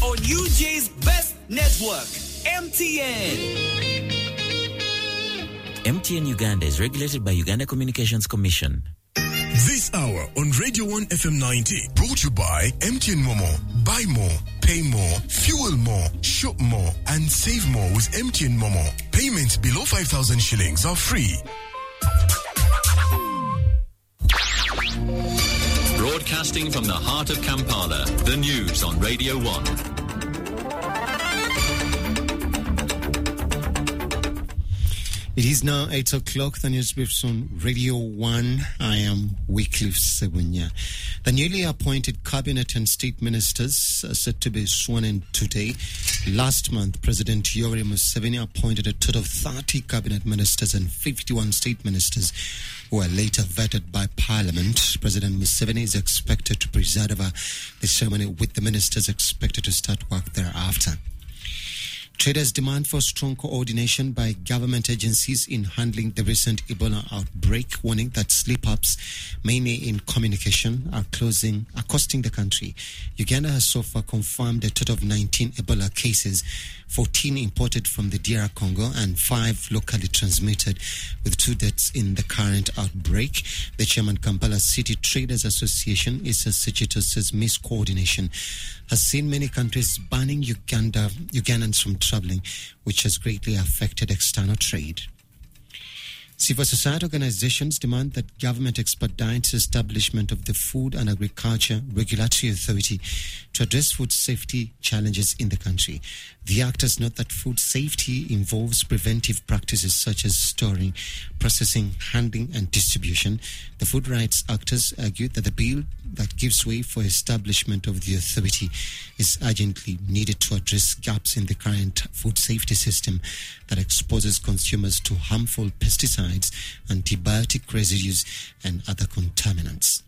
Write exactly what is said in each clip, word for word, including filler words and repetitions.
on U J's best network, M T N. M T N Uganda is regulated by Uganda Communications Commission. This hour on Radio one F M ninety, brought to you by M T N Momo. Buy more, pay more, fuel more, shop more, and save more with M T N Momo. Payments below five thousand shillings are free. Broadcasting from the heart of Kampala, the news on Radio one. It is now eight o'clock, the news briefs on Radio one. I am Wycliffe Segunya. The newly appointed cabinet and state ministers are set to be sworn in today. Last month, President Yoweri Museveni appointed a total of thirty cabinet ministers and fifty-one state ministers who were later vetted by Parliament. President Museveni is expected to preside over the ceremony, with the ministers expected to start work thereafter. Traders demand for strong coordination by government agencies in handling the recent Ebola outbreak, warning that slip-ups, mainly in communication, are closing, are costing the country. Uganda has so far confirmed a total of nineteen Ebola cases, fourteen imported from the D R Congo and five locally transmitted, with two deaths in the current outbreak. The chairman, Kampala City Traders Association, Issa Sechito, says miscoordination has seen many countries banning Uganda, Ugandans from traveling, which has greatly affected external trade. Civil society organizations demand that government expedites establishment of the Food and Agriculture Regulatory Authority to address food safety challenges in the country. The actors note that food safety involves preventive practices such as storing, processing, handling, and distribution. The food rights actors argue that the bill that gives way for establishment of the authority is urgently needed to address gaps in the current food safety system that exposes consumers to harmful pesticides, antibiotic residues, and other contaminants.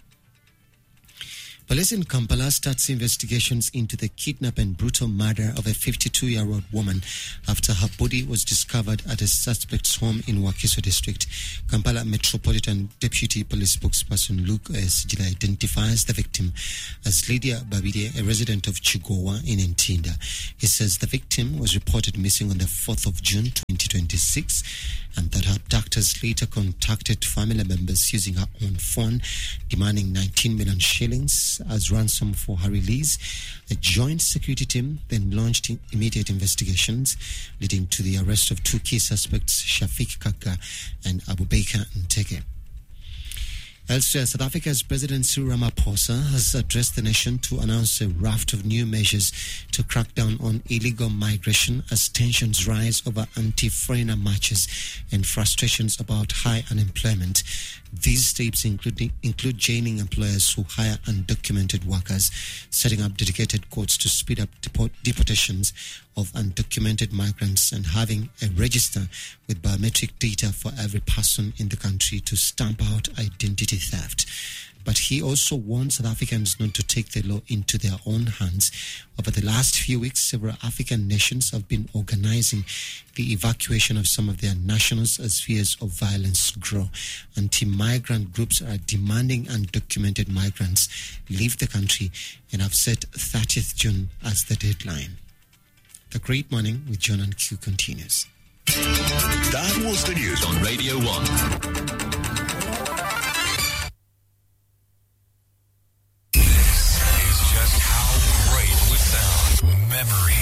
Police in Kampala starts investigations into the kidnap and brutal murder of a fifty-two-year-old woman after her body was discovered at a suspect's home in Wakiso district. Kampala Metropolitan Deputy Police Spokesperson Luke Sijila identifies the victim as Lydia Babide, a resident of Chigowa in Ntinda. He says the victim was reported missing on the fourth of June twenty twenty-six and that her abductors later contacted family members using her own phone, demanding nineteen million shillings as ransom for her release. A joint security team then launched immediate investigations, leading to the arrest of two key suspects, Shafiq Kaka and Abubakar Nteke. Elsewhere, South Africa's President Cyril Ramaphosa has addressed the nation to announce a raft of new measures to crack down on illegal migration as tensions rise over anti-foreigner marches and frustrations about high unemployment. These steps include, include jailing employers who hire undocumented workers, setting up dedicated courts to speed up deport, deportations of undocumented migrants, and having a register with biometric data for every person in the country to stamp out identity theft. But he also warned South Africans not to take the law into their own hands. Over the last few weeks, several African nations have been organizing the evacuation of some of their nationals as fears of violence grow. Anti-migrant groups are demanding undocumented migrants leave the country and have set thirtieth of June as the deadline. The Great Morning with John and Q continues. That was the news on Radio one. Memory